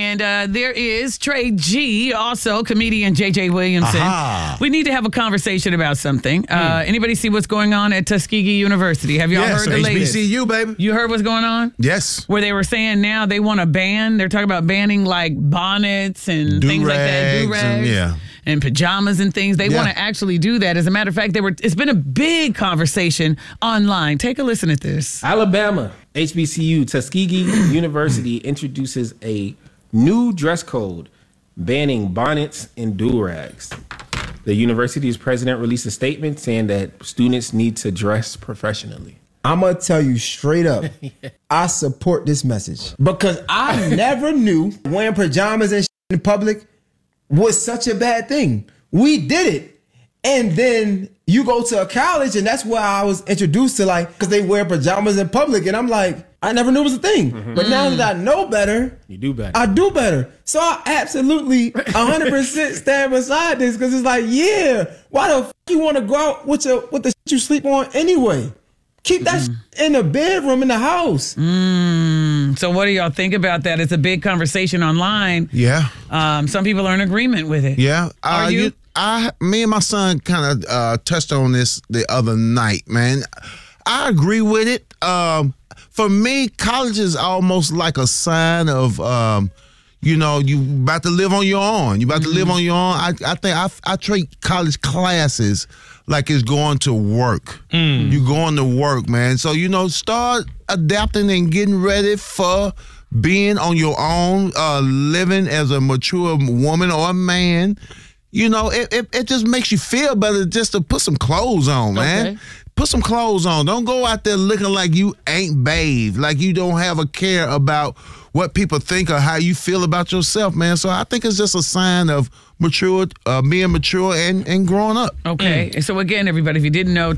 And there is Trey G, also comedian JJ Williamson. We need to have a conversation about something. Anybody see what's going on at Tuskegee University? Have y'all heard the latest? HBCU, baby. You heard what's going on? Yes. Where they were saying now they want to ban, they're talking about banning like bonnets and things like that, do-rags and pajamas and things. They want to actually do that. As a matter of fact, it's been a big conversation online. Take a listen at this. Alabama, HBCU, Tuskegee University introduces a new dress code banning bonnets and do-rags. The university's president released a statement saying that students need to dress professionally. I'm going to tell you straight up, I support this message because I never knew wearing pajamas and in public was such a bad thing. We did it. And then you go to a college and that's where I was introduced to because they wear pajamas in public. And I'm like, I never knew it was a thing. But now that I know better, you do better. I do better. So I absolutely 100% stand beside this because it's like, why the f you want to go out with the shit you sleep on anyway? Keep that in the bedroom in the house. So what do y'all think about that? It's a big conversation online. Yeah. Some people are in agreement with it. Yeah. Are you? Me and my son kind of touched on this the other night, man. I agree with it. For me, college is almost like a sign of, you about to live on your own. You about to live on your own. I think I treat college classes like it's going to work. You're going to work, man. So, start adapting and getting ready for being on your own, living as a mature woman or a man. It just makes you feel better just to put some clothes on, man. Okay. Put some clothes on. Don't go out there looking like you ain't bathed, like you don't have a care about what people think or how you feel about yourself, man. So I think it's just a sign of being mature and growing up. Okay. So again, everybody, if you didn't know,